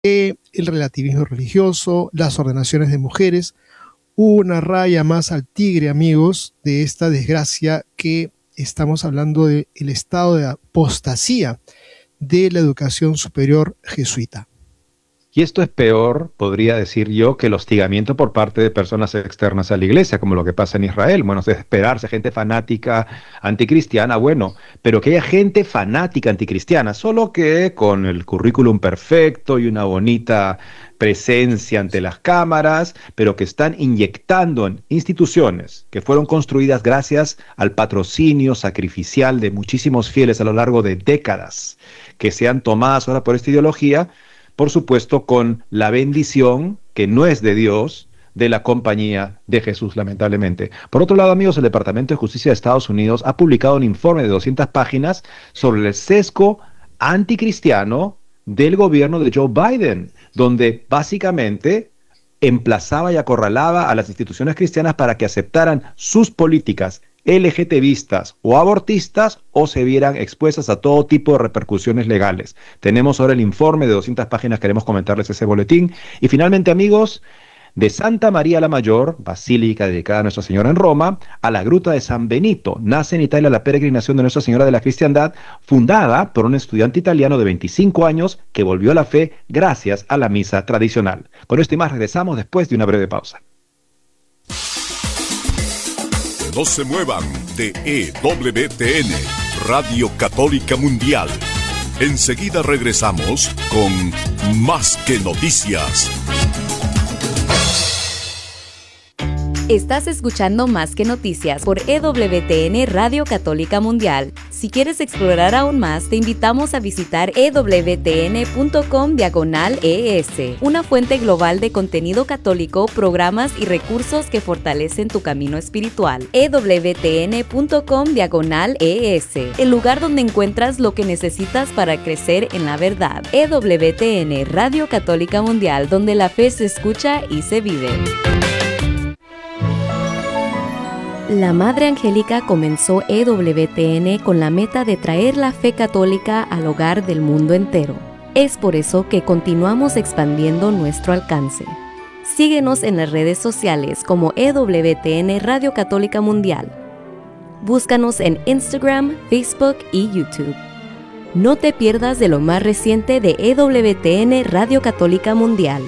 el relativismo religioso, las ordenaciones de mujeres, una raya más al tigre, amigos, de esta desgracia que estamos hablando del estado de apostasía de la educación superior jesuita. Y esto es peor, podría decir yo, que el hostigamiento por parte de personas externas a la iglesia, como lo que pasa en Israel. Bueno, es de esperarse, gente fanática anticristiana, bueno, pero que haya gente fanática anticristiana, solo que con el currículum perfecto y una bonita presencia ante las cámaras, pero que están inyectando en instituciones que fueron construidas gracias al patrocinio sacrificial de muchísimos fieles a lo largo de décadas, que sean tomadas ahora por esta ideología, por supuesto con la bendición, que no es de Dios, de la compañía de Jesús, lamentablemente. Por otro lado, amigos, el Departamento de Justicia de Estados Unidos ha publicado un informe de 200 páginas sobre el sesgo anticristiano del gobierno de Joe Biden, donde básicamente emplazaba y acorralaba a las instituciones cristianas para que aceptaran sus políticas LGTBistas o abortistas o se vieran expuestas a todo tipo de repercusiones legales. Tenemos ahora el informe de 200 páginas, queremos comentarles ese boletín. Y finalmente, amigos, de Santa María la Mayor, basílica dedicada a Nuestra Señora en Roma, a la Gruta de San Benito, nace en Italia la peregrinación de Nuestra Señora de la Cristiandad, fundada por un estudiante italiano de 25 años que volvió a la fe gracias a la misa tradicional. Con esto y más regresamos después de una breve pausa. No se muevan de EWTN, Radio Católica Mundial. Enseguida regresamos con Más que Noticias. Estás escuchando Más que Noticias por EWTN Radio Católica Mundial. Si quieres explorar aún más, te invitamos a visitar ewtn.com/es, una fuente global de contenido católico, programas y recursos que fortalecen tu camino espiritual. ewtn.com/es, el lugar donde encuentras lo que necesitas para crecer en la verdad. EWTN Radio Católica Mundial, donde la fe se escucha y se vive. La Madre Angélica comenzó EWTN con la meta de traer la fe católica al hogar del mundo entero. Es por eso que continuamos expandiendo nuestro alcance. Síguenos en las redes sociales como EWTN Radio Católica Mundial. Búscanos en Instagram, Facebook y YouTube. No te pierdas de lo más reciente de EWTN Radio Católica Mundial.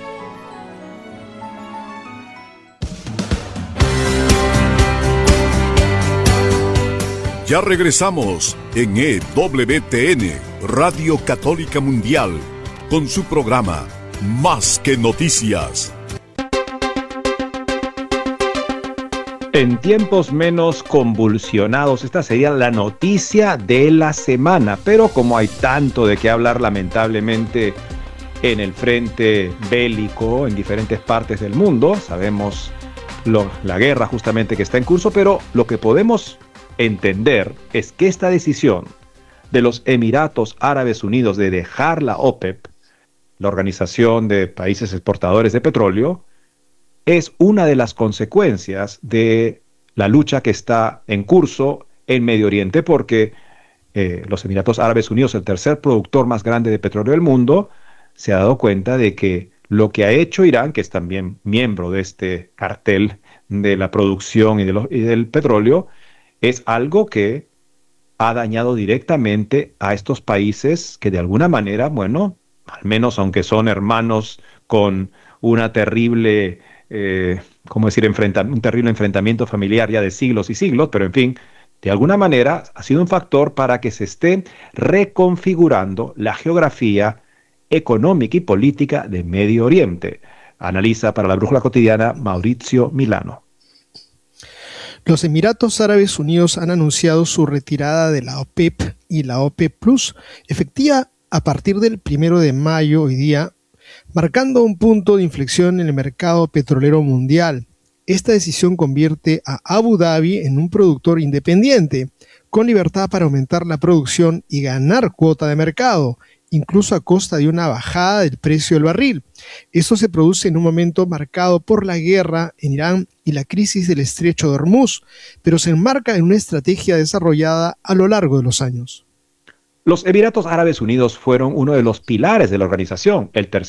Ya regresamos en EWTN, Radio Católica Mundial, con su programa Más que Noticias. En tiempos menos convulsionados, esta sería la noticia de la semana, pero como hay tanto de qué hablar lamentablemente en el frente bélico en diferentes partes del mundo, sabemos la guerra justamente que está en curso, pero lo que podemos entender es que esta decisión de los Emiratos Árabes Unidos de dejar la OPEP, la Organización de Países Exportadores de Petróleo, es una de las consecuencias de la lucha que está en curso en Medio Oriente, porque los Emiratos Árabes Unidos, el tercer productor más grande de petróleo del mundo, se ha dado cuenta de que lo que ha hecho Irán, que es también miembro de este cartel de la producción y del petróleo, es algo que ha dañado directamente a estos países que de alguna manera, bueno, al menos aunque son hermanos con una terrible, un terrible enfrentamiento familiar ya de siglos y siglos, pero en fin, de alguna manera ha sido un factor para que se esté reconfigurando la geografía económica y política de Medio Oriente. Analiza para la Brújula Cotidiana Mauricio Milano. Los Emiratos Árabes Unidos han anunciado su retirada de la OPEP y la OPEP Plus, efectiva a partir del 1 de mayo hoy día, marcando un punto de inflexión en el mercado petrolero mundial. Esta decisión convierte a Abu Dhabi en un productor independiente, con libertad para aumentar la producción y ganar cuota de mercado, incluso a costa de una bajada del precio del barril. Esto se produce en un momento marcado por la guerra en Irán y la crisis del estrecho de Hormuz, pero se enmarca en una estrategia desarrollada a lo largo de los años. Los Emiratos Árabes Unidos fueron uno de los pilares de la organización, el tercer